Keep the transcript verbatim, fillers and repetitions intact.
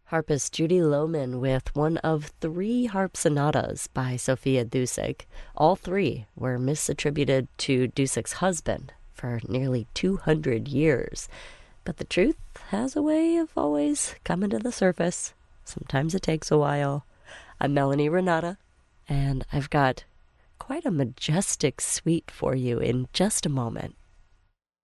Harpist Judy Lohman with one of three harp sonatas by Sophia Dusick. All three were misattributed to Dusick's husband for nearly two hundred years. But the truth has a way of always coming to the surface. Sometimes it takes a while. I'm Melanie Renata, and I've got quite a majestic suite for you in just a moment.